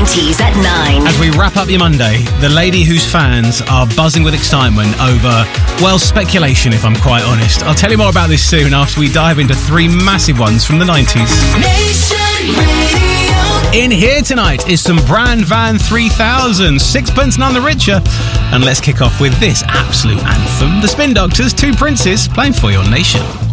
90s at 9. As we wrap up your Monday, the lady whose fans are buzzing with excitement over, well, speculation, if I'm quite honest. I'll tell you more about this soon after we dive into 3 massive ones from the 90s. Nation Radio. In here tonight is some Brand Van 3000, Sixpence None the Richer. And let's kick off with this absolute anthem. The Spin Doctors, Two Princes, playing for your nation.